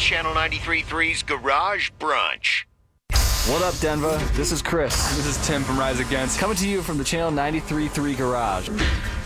Channel 93.3's Garage Brunch. What up, Denver? This is Chris. This is Tim from Rise Against. Coming to you from the Channel 93.3 Garage.